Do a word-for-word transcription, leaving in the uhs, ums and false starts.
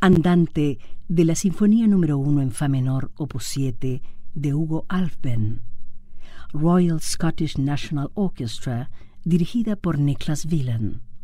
Andante de la Sinfonía número uno en Fa menor, opus siete, de Hugo Alfven. Royal Scottish National Orchestra, dirigida por Niklas Willén.